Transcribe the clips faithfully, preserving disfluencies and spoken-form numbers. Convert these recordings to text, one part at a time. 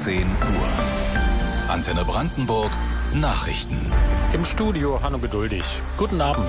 zehn Uhr. Antenne Brandenburg Nachrichten. Im Studio Hanno Geduldig. Guten Abend.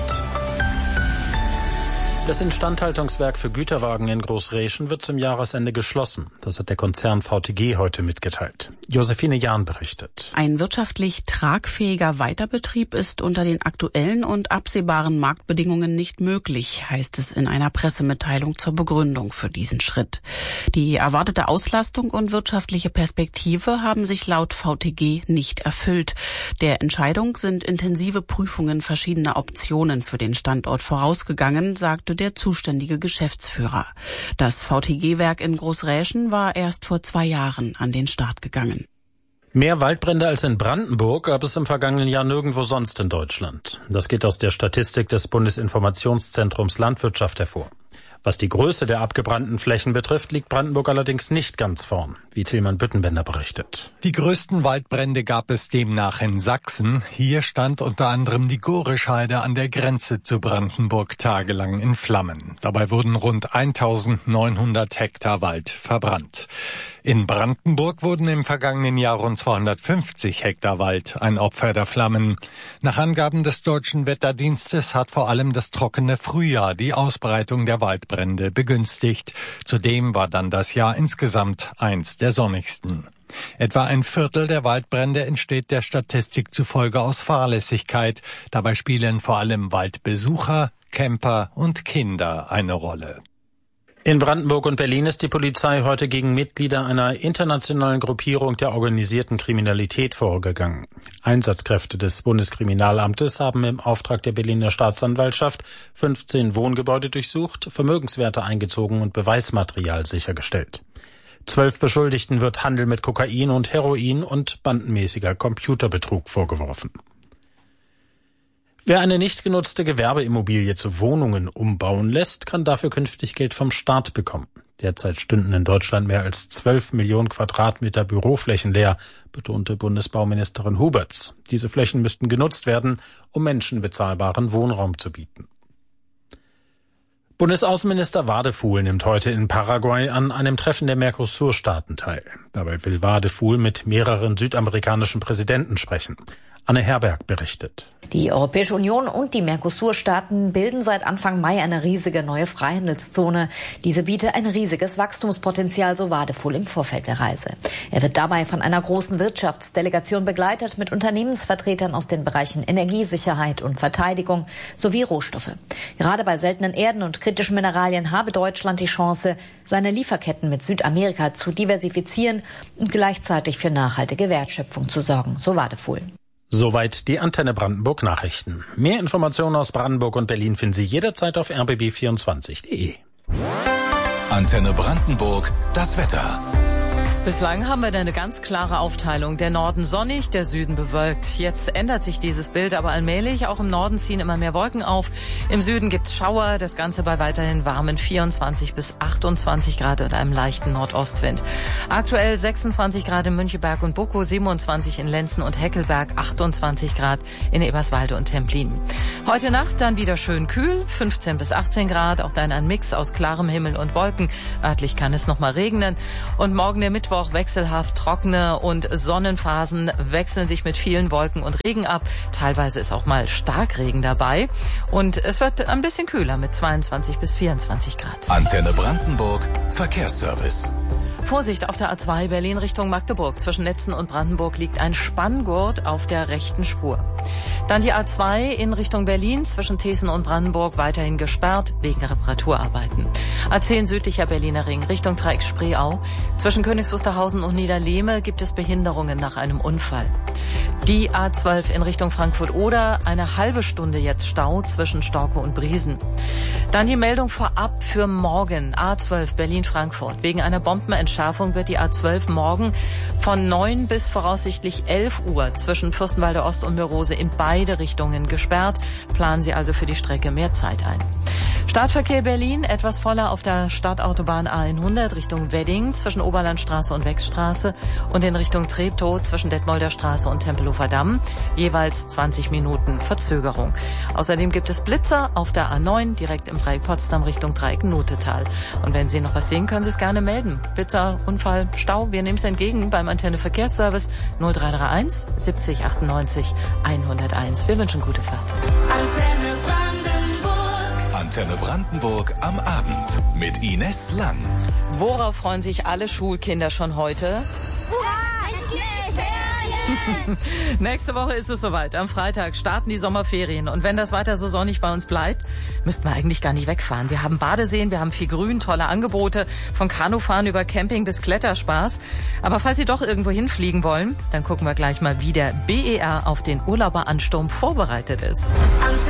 Das Instandhaltungswerk für Güterwagen in Großräschen wird zum Jahresende geschlossen. Das hat der Konzern V T G heute mitgeteilt. Josephine Jahn berichtet. Ein wirtschaftlich tragfähiger Weiterbetrieb ist unter den aktuellen und absehbaren Marktbedingungen nicht möglich, heißt es in einer Pressemitteilung zur Begründung für diesen Schritt. Die erwartete Auslastung und wirtschaftliche Perspektive haben sich laut V T G nicht erfüllt. Der Entscheidung sind intensive Prüfungen verschiedener Optionen für den Standort vorausgegangen, sagte der zuständige Geschäftsführer. Das V T G-Werk in Großräschen war erst vor zwei Jahren an den Start gegangen. Mehr Waldbrände als in Brandenburg gab es im vergangenen Jahr nirgendwo sonst in Deutschland. Das geht aus der Statistik des Bundesinformationszentrums Landwirtschaft hervor. Was die Größe der abgebrannten Flächen betrifft, liegt Brandenburg allerdings nicht ganz vorn, wie Tilman Büttenbender berichtet. Die größten Waldbrände gab es demnach in Sachsen. Hier stand unter anderem die Gorescheide an der Grenze zu Brandenburg tagelang in Flammen. Dabei wurden rund eintausendneunhundert Hektar Wald verbrannt. In Brandenburg wurden im vergangenen Jahr rund zweihundertfünfzig Hektar Wald ein Opfer der Flammen. Nach Angaben des Deutschen Wetterdienstes hat vor allem das trockene Frühjahr die Ausbreitung der Waldbrände begünstigt. Zudem war dann das Jahr insgesamt eins der sonnigsten. Etwa ein Viertel der Waldbrände entsteht der Statistik zufolge aus Fahrlässigkeit. Dabei spielen vor allem Waldbesucher, Camper und Kinder eine Rolle. In Brandenburg und Berlin ist die Polizei heute gegen Mitglieder einer internationalen Gruppierung der organisierten Kriminalität vorgegangen. Einsatzkräfte des Bundeskriminalamtes haben im Auftrag der Berliner Staatsanwaltschaft fünfzehn Wohngebäude durchsucht, Vermögenswerte eingezogen und Beweismaterial sichergestellt. Zwölf Beschuldigten wird Handel mit Kokain und Heroin und bandenmäßiger Computerbetrug vorgeworfen. Wer eine nicht genutzte Gewerbeimmobilie zu Wohnungen umbauen lässt, kann dafür künftig Geld vom Staat bekommen. Derzeit stünden in Deutschland mehr als zwölf Millionen Quadratmeter Büroflächen leer, betonte Bundesbauministerin Huberts. Diese Flächen müssten genutzt werden, um Menschen bezahlbaren Wohnraum zu bieten. Bundesaußenminister Wadefuhl nimmt heute in Paraguay an einem Treffen der Mercosur-Staaten teil. Dabei will Wadefuhl mit mehreren südamerikanischen Präsidenten sprechen. Anne Herberg berichtet. Die Europäische Union und die Mercosur-Staaten bilden seit Anfang Mai eine riesige neue Freihandelszone. Diese biete ein riesiges Wachstumspotenzial, so Wadefuhl im Vorfeld der Reise. Er wird dabei von einer großen Wirtschaftsdelegation begleitet mit Unternehmensvertretern aus den Bereichen Energiesicherheit und Verteidigung sowie Rohstoffe. Gerade bei seltenen Erden und kritischen Mineralien habe Deutschland die Chance, seine Lieferketten mit Südamerika zu diversifizieren und gleichzeitig für nachhaltige Wertschöpfung zu sorgen, so Wadefuhl. Soweit die Antenne Brandenburg Nachrichten. Mehr Informationen aus Brandenburg und Berlin finden Sie jederzeit auf r b b vierundzwanzig punkt de. Antenne Brandenburg, das Wetter. Bislang haben wir eine ganz klare Aufteilung. Der Norden sonnig, der Süden bewölkt. Jetzt ändert sich dieses Bild aber allmählich. Auch im Norden ziehen immer mehr Wolken auf. Im Süden gibt's Schauer. Das Ganze bei weiterhin warmen vierundzwanzig bis achtundzwanzig Grad und einem leichten Nordostwind. Aktuell sechsundzwanzig Grad in Müncheberg und Buckow, siebenundzwanzig in Lenzen und Heckelberg, achtundzwanzig Grad in Eberswalde und Templin. Heute Nacht dann wieder schön kühl, fünfzehn bis achtzehn Grad. Auch dann ein Mix aus klarem Himmel und Wolken. Örtlich kann es noch mal regnen. Und morgen der Mittwoch wechselhaft trockene und Sonnenphasen wechseln sich mit vielen Wolken und Regen ab. Teilweise ist auch mal Starkregen dabei. Und es wird ein bisschen kühler mit zweiundzwanzig bis vierundzwanzig Grad. Antenne Brandenburg, Verkehrsservice. Vorsicht auf der A zwei Berlin Richtung Magdeburg. Zwischen Netzen und Brandenburg liegt ein Spanngurt auf der rechten Spur. Dann die A zwei in Richtung Berlin zwischen Thesen und Brandenburg weiterhin gesperrt wegen Reparaturarbeiten. A zehn südlicher Berliner Ring Richtung Dreieck Spreeau. Zwischen Königs Wusterhausen und Niederlehme gibt es Behinderungen nach einem Unfall. Die A zwölf in Richtung Frankfurt-Oder, eine halbe Stunde jetzt Stau zwischen Storkow und Briesen. Dann die Meldung vorab für morgen, A zwölf Berlin-Frankfurt. Wegen einer Bombenentschärfung wird die A zwölf morgen von neun bis voraussichtlich elf Uhr zwischen Fürstenwalde Ost und Mörose in beide Richtungen gesperrt. Planen Sie also für die Strecke mehr Zeit ein. Startverkehr Berlin etwas voller auf der Stadtautobahn A hundert Richtung Wedding zwischen Oberlandstraße und Wechsstraße und in Richtung Treptow zwischen Detmolder Straße und Tempelhof Tempelhofer Damm, jeweils zwanzig Minuten Verzögerung. Außerdem gibt es Blitzer auf der A neun, direkt im Dreieck Potsdam Richtung Dreieck Notetal. Und wenn Sie noch was sehen, können Sie es gerne melden. Blitzer, Unfall, Stau, wir nehmen es entgegen beim Antenne Verkehrsservice null drei drei eins siebzig achtundneunzig hunderteins. Wir wünschen gute Fahrt. Antenne Brandenburg. Antenne Brandenburg am Abend mit Ines Lang. Worauf freuen sich alle Schulkinder schon heute? Nächste Woche ist es soweit. Am Freitag starten die Sommerferien. Und wenn das weiter so sonnig bei uns bleibt, müssten wir eigentlich gar nicht wegfahren. Wir haben Badeseen, wir haben viel Grün, tolle Angebote, von Kanufahren über Camping bis Kletterspaß. Aber falls Sie doch irgendwo hinfliegen wollen, dann gucken wir gleich mal, wie der B E R auf den Urlauberansturm vorbereitet ist.